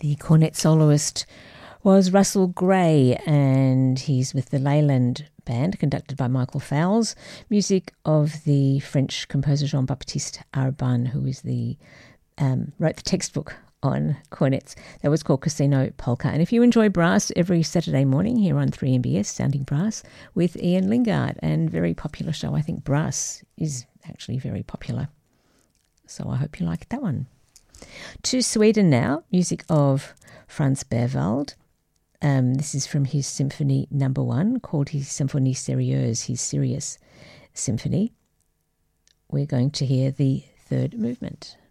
The cornet soloist was Russell Gray, and he's with the Leyland Band, conducted by Michael Fowles. Music of the French composer Jean-Baptiste Arban, who is wrote the textbook on cornets. That was called Casino Polka. And if you enjoy brass, every Saturday morning here on 3MBS, Sounding Brass with Ian Lingard, and very popular show. I think brass is actually very popular. So I hope you like that one. To Sweden now, music of Franz Berwald. This is from his Symphony No. 1, called his Symphonie Sérieuse, his serious symphony. We're going to hear the third movement.